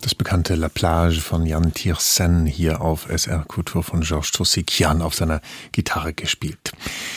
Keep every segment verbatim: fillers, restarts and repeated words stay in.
Das bekannte La Plage von Jan Tiersen hier auf S R Kultur von Georges Troussikian auf seiner Gitarre gespielt.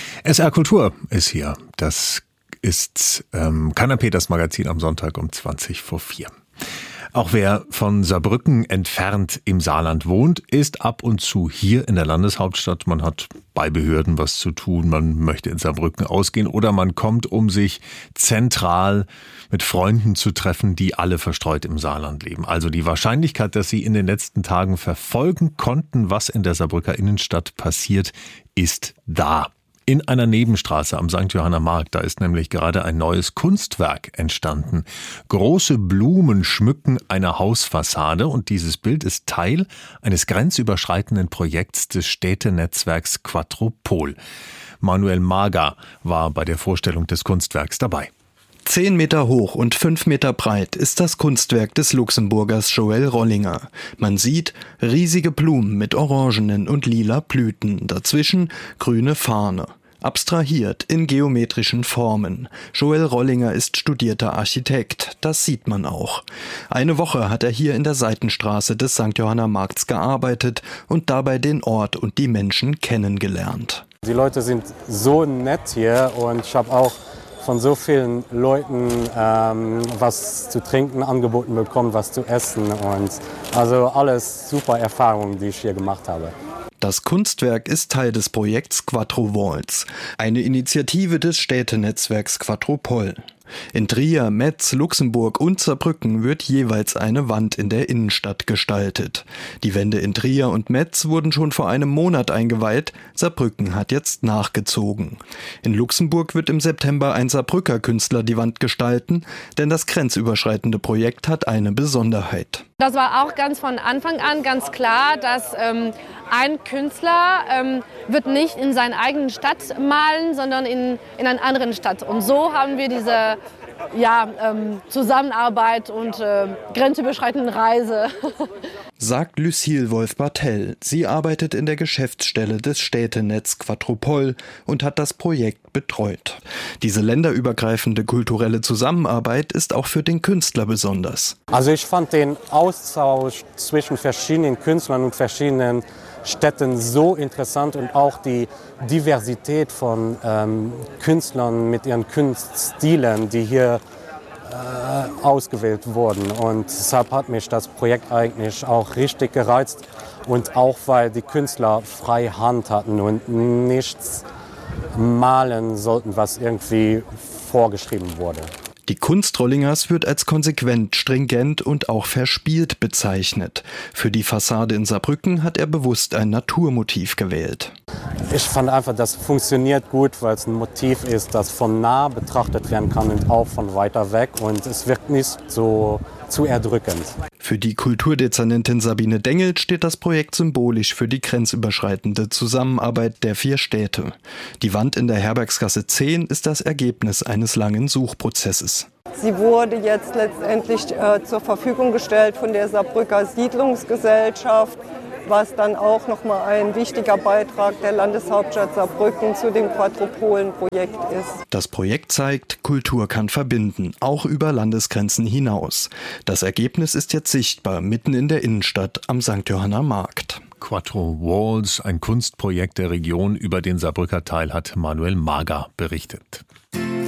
S R Kultur ist hier. Das ist ähm, Kanapé, das Magazin am Sonntag um zwanzig vor vier. Auch wer von Saarbrücken entfernt im Saarland wohnt, ist ab und zu hier in der Landeshauptstadt. Man hat bei Behörden was zu tun, man möchte in Saarbrücken ausgehen oder man kommt, um sich zentral mit Freunden zu treffen, die alle verstreut im Saarland leben. Also die Wahrscheinlichkeit, dass Sie in den letzten Tagen verfolgen konnten, was in der Saarbrücker Innenstadt passiert, ist da. In einer Nebenstraße am Sankt Johanner Markt, da ist nämlich gerade ein neues Kunstwerk entstanden. Große Blumen schmücken eine Hausfassade und dieses Bild ist Teil eines grenzüberschreitenden Projekts des Städtenetzwerks Quatropol. Manuel Mager war bei der Vorstellung des Kunstwerks dabei. Zehn Meter hoch und fünf Meter breit ist das Kunstwerk des Luxemburgers Joël Rollinger. Man sieht riesige Blumen mit orangenen und lila Blüten, dazwischen grüne Farne. Abstrahiert in geometrischen Formen. Joël Rollinger ist studierter Architekt, das sieht man auch. Eine Woche hat er hier in der Seitenstraße des Sankt Johanner Markts gearbeitet und dabei den Ort und die Menschen kennengelernt. Die Leute sind so nett hier und ich habe auch von so vielen Leuten ähm, was zu trinken angeboten bekommen, was zu essen und also alles super Erfahrungen, die ich hier gemacht habe. Das Kunstwerk ist Teil des Projekts Quattro Walls, eine Initiative des Städtenetzwerks Quatropol. In Trier, Metz, Luxemburg und Saarbrücken wird jeweils eine Wand in der Innenstadt gestaltet. Die Wände in Trier und Metz wurden schon vor einem Monat eingeweiht, Saarbrücken hat jetzt nachgezogen. In Luxemburg wird im September ein Saarbrücker Künstler die Wand gestalten, denn das grenzüberschreitende Projekt hat eine Besonderheit. Das war auch ganz von Anfang an ganz klar, dass ähm, ein Künstler ähm, wird nicht in seiner eigenen Stadt malen, sondern in, in einer anderen Stadt. Und so haben wir diese ja, ähm, Zusammenarbeit und äh, grenzüberschreitende Reise. Sagt Lucille Wolf-Bartel. Sie arbeitet in der Geschäftsstelle des Städtenetz Quatropol und hat das Projekt betreut. Diese länderübergreifende kulturelle Zusammenarbeit ist auch für den Künstler besonders. Also ich fand den Austausch zwischen verschiedenen Künstlern und verschiedenen Städten so interessant und auch die Diversität von ähm, Künstlern mit ihren Kunststilen, die hier äh, ausgewählt wurden. Und deshalb hat mich das Projekt eigentlich auch richtig gereizt und auch weil die Künstler freie Hand hatten und nichts malen sollten, was irgendwie vorgeschrieben wurde. Die Kunst Rollingers wird als konsequent, stringent und auch verspielt bezeichnet. Für die Fassade in Saarbrücken hat er bewusst ein Naturmotiv gewählt. Ich fand einfach, das funktioniert gut, weil es ein Motiv ist, das von nah betrachtet werden kann und auch von weiter weg. Und es wirkt nicht so zu erdrückend. Für die Kulturdezernentin Sabine Dengelt steht das Projekt symbolisch für die grenzüberschreitende Zusammenarbeit der vier Städte. Die Wand in der Herbergsgasse zehn ist das Ergebnis eines langen Suchprozesses. Sie wurde jetzt letztendlich äh, zur Verfügung gestellt von der Saarbrücker Siedlungsgesellschaft, was dann auch nochmal ein wichtiger Beitrag der Landeshauptstadt Saarbrücken zu dem Quatropolen-Projekt ist. Das Projekt zeigt, Kultur kann verbinden, auch über Landesgrenzen hinaus. Das Ergebnis ist jetzt sichtbar, mitten in der Innenstadt am Sankt Johanner Markt. Quattro Walls, ein Kunstprojekt der Region, über den Saarbrücker Teil hat Manuel Mager berichtet.